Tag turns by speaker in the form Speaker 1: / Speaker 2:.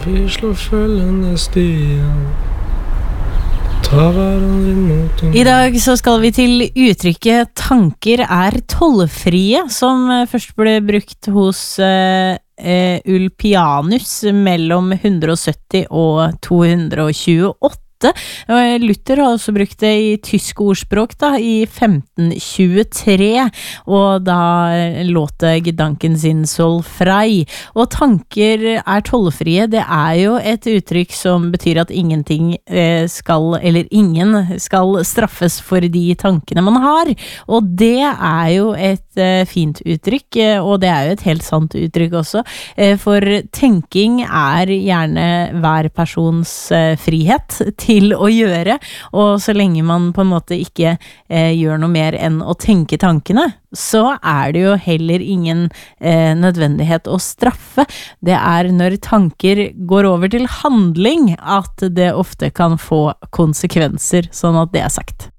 Speaker 1: vi slår følgende stier. Ta hverandre imot
Speaker 2: I dag så skal vi til uttrykket tanker tollfrie, som først ble brukt hos Ulpianus mellom 170 og 228. Luther har også brukt det i tysk ordspråk i 1523, og da låt Gedanken sind zollfrei. Og tanker tollfrie, det jo et uttrykk som betyr at ingenting skal, eller ingen skal straffes for de tankene man har, og det jo et fint uttrykk, og det jo et helt sant uttrykk også, for tenking gjerne hver persons frihet til å gjøre, og så lenge man på en måte ikke gjør noe mer enn å tenke tankene, så det jo heller ingen nødvendighet å straffe. Det når tanker går over til handling at det ofte kan få konsekvenser, sånn at det sagt.